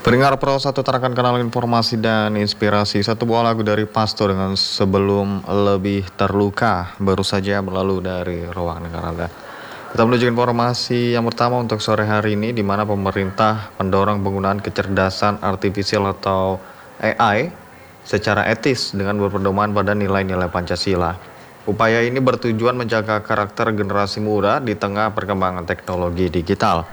Pendengar Pro 1 terakan kenal informasi dan inspirasi. Satu buah lagu dari Pasto dengan Sebelum Lebih Terluka baru saja berlalu dari ruang negara Anda. Kita menuju informasi yang pertama untuk sore hari ini, di mana pemerintah mendorong penggunaan kecerdasan artifisial atau AI secara etis dengan berpedoman pada nilai-nilai Pancasila. Upaya ini bertujuan menjaga karakter generasi muda di tengah perkembangan teknologi digital.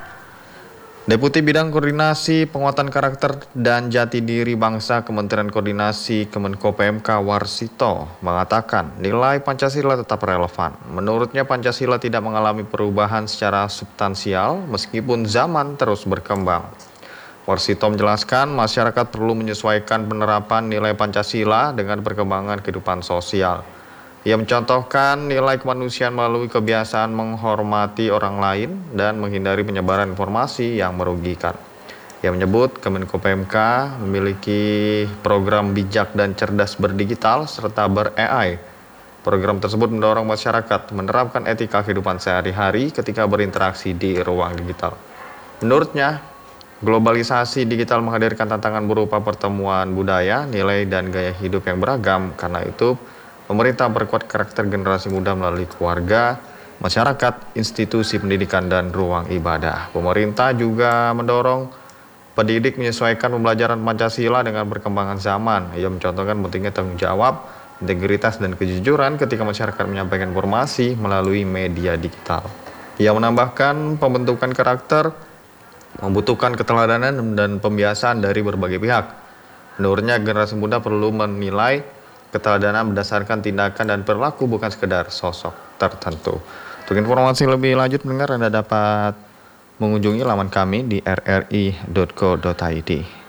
Deputi Bidang Koordinasi Penguatan Karakter dan Jati Diri Bangsa Kementerian Koordinasi Kemenko PMK Warsito mengatakan nilai Pancasila tetap relevan. Menurutnya Pancasila tidak mengalami perubahan secara substansial meskipun zaman terus berkembang. Warsito menjelaskan masyarakat perlu menyesuaikan penerapan nilai Pancasila dengan perkembangan kehidupan sosial. Ia mencontohkan nilai kemanusiaan melalui kebiasaan menghormati orang lain dan menghindari penyebaran informasi yang merugikan. Ia menyebut Kemenko PMK memiliki program bijak dan cerdas berdigital serta ber-AI. Program tersebut mendorong masyarakat menerapkan etika kehidupan sehari-hari ketika berinteraksi di ruang digital. Menurutnya, globalisasi digital menghadirkan tantangan berupa pertemuan budaya, nilai, dan gaya hidup yang beragam. Karena itu, pemerintah memperkuat karakter generasi muda melalui keluarga, masyarakat, institusi pendidikan, dan ruang ibadah. Pemerintah juga mendorong pendidik menyesuaikan pembelajaran Pancasila dengan perkembangan zaman. Ia mencontohkan pentingnya tanggung jawab, integritas, dan kejujuran ketika masyarakat menyampaikan informasi melalui media digital. Ia menambahkan pembentukan karakter membutuhkan keteladanan dan pembiasaan dari berbagai pihak. Menurutnya, generasi muda perlu menilai keteladanan berdasarkan tindakan dan perilaku, bukan sekedar sosok tertentu. Untuk informasi lebih lanjut, pendengar, Anda dapat mengunjungi laman kami di rri.co.id.